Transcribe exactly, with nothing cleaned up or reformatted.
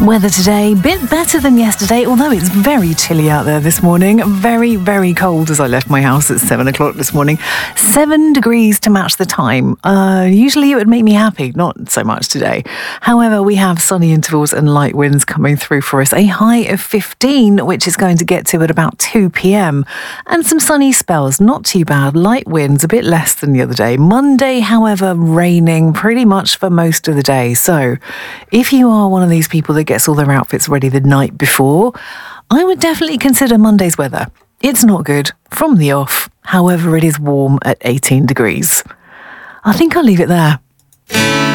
Weather today, bit better than yesterday, although it's very chilly out there this morning. Very, very cold as I left my house at seven o'clock this morning. Seven degrees to match the time. Uh, usually it would make me happy, not so much today. However, we have sunny intervals and light winds coming through for us. A high of fifteen, which is going to get to at about two p.m. And some sunny spells, not too bad. Light winds, a bit less than the other day. Monday, however, raining pretty much for most of the day. So if you are one of these people that gets all their outfits ready the night before, I would definitely consider Monday's weather. It's not good from the off. However, it is warm at eighteen degrees. I think I'll leave it there.